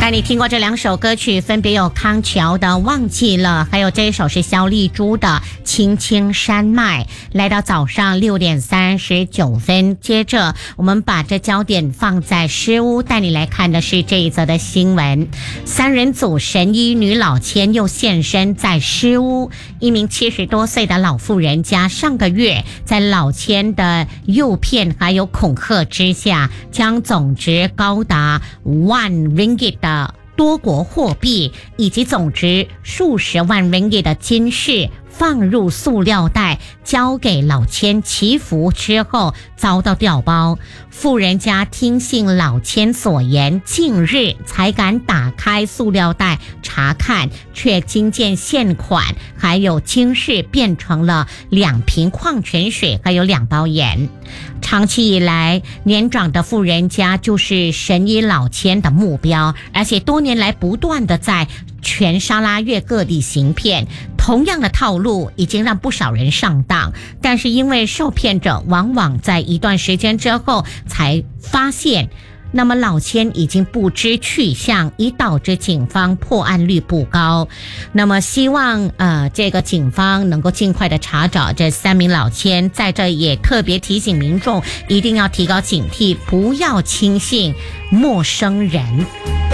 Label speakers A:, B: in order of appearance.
A: 带你听过这两首歌曲，分别有康桥的《忘记了》，还有这一首是萧丽珠的《青青山脉》。来到早上6:39，接着我们把这焦点放在诗屋，带你来看的是这一则的新闻。三人组神医女老千又现身在诗屋，一名70多岁的老妇人家上个月在老千的诱骗还有恐吓之下，将总值高达1 ringgit 的多国货币以及总值数十万 ringgit 的金饰放入塑料袋，交给老千祈福之后遭到调包。富人家听信老千所言，近日才敢打开塑料袋查看，却惊见现款还有金饰变成了2瓶矿泉水还有2包盐。长期以来，年长的富人家就是神医老千的目标，而且多年来不断的在全沙拉越各地行骗。同样的套路已经让不少人上当，但是因为受骗者往往在一段时间之后才发现，那么老千已经不知去向，以导致警方破案率不高。那么希望这个警方能够尽快的查找这3名老千，在这也特别提醒民众一定要提高警惕，不要轻信陌生人。